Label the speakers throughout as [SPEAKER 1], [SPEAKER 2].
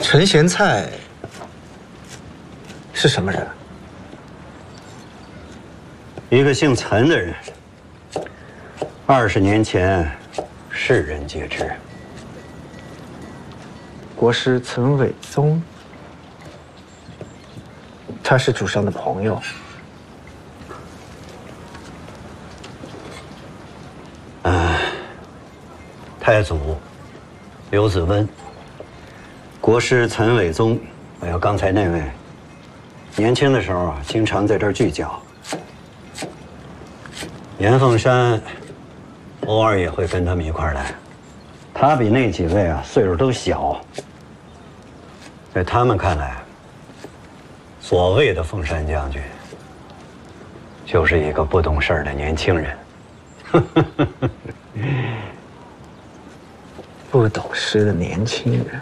[SPEAKER 1] 陈咸菜是什么人？
[SPEAKER 2] 一个姓陈的人，20年前，世人皆知。
[SPEAKER 1] 国师陈伟宗，他是主上的朋友。
[SPEAKER 2] 太祖刘子温，国师陈伟宗，还有刚才那位，年轻的时候啊，经常在这儿聚脚。严凤山偶尔也会跟他们一块儿来，他比那几位啊岁数都小，在他们看来，所谓的凤山将军，就是一个不懂事儿的年轻人。
[SPEAKER 1] 不懂事的年轻人。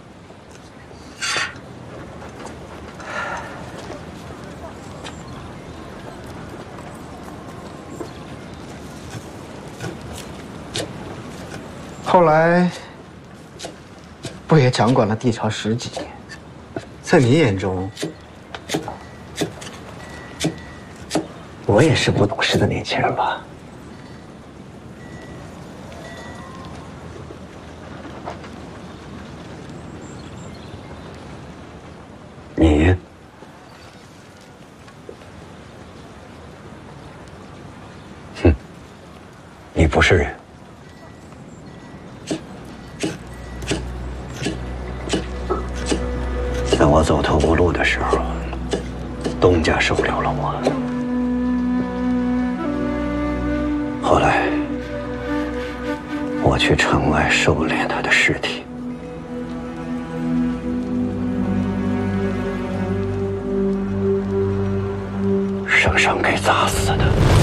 [SPEAKER 1] 后来不也掌管了帝朝10几年？在你眼中，我也是不懂事的年轻人吧？
[SPEAKER 2] 你，哼，你不是人。在我走投无路的时候，东家收留了我。后来，我去城外狩猎他的尸体。生生给砸死的。